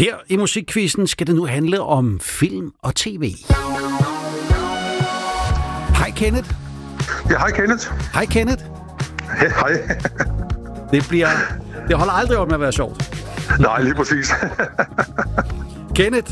Her i Musikquizzen skal det nu handle om film og tv. Hej Kenneth. Ja, hej Kenneth. Hej Kenneth. Hej. Det holder aldrig op med at være sjovt. Nej, lige præcis. Kenneth,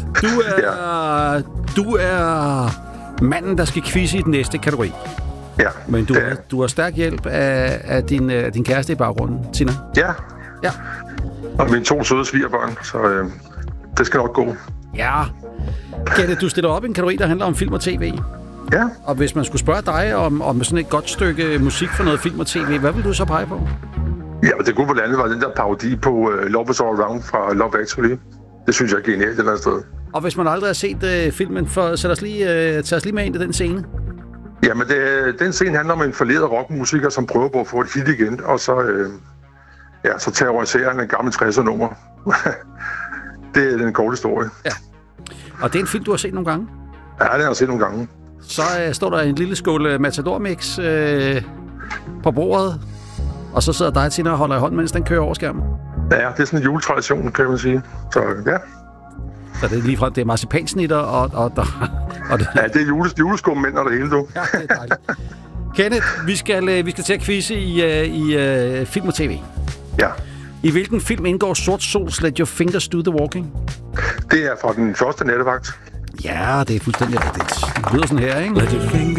du er manden, der skal quizze i den næste kategori. Ja. Men du har stærk hjælp af din kæreste i baggrunden, Tina. Ja. Ja. Og mine 2 søde svigerbørn, så det skal nok gå. Ja. Kenneth, du stiller op i en kategori, der handler om film og tv. Ja. Og hvis man skulle spørge dig om sådan et godt stykke musik for noget film og tv, hvad vil du så pege på? Ja, men det gode på landet var den der parodi på Love is All Around fra Love Actually. Det synes jeg er genialt et eller andet sted. Og hvis man aldrig har set filmen, så tag os lige med ind i den scene. Jamen, den scene handler om en forleden rockmusiker, som prøver på at få et hit igen, og så terroriserer han en gammel 60'er-nummer. Det er den korte historie. Ja. Og det er en film, du har set nogle gange? Ja, den har jeg set nogle gange. Så står der en lille skål Matador-mix på bordet, og så sidder dig og Tina og holder i hånden, mens den kører over skærmen. Ja, det er sådan en juletradition, kan man sige. Så ja. Så det er ligefrem, det er marcipansnitter og det. Ja, det er juleskummænd og det hele, du. Ja, det er dejligt. Kenneth, vi skal til at quizze i film og tv. Ja. I hvilken film indgår Sort Sols Let Your Fingers Do the Walking? Det er fra den første nattevagt. Ja, det er fuldstændig rigtigt. Det lyder sådan her, ikke? Let your fingers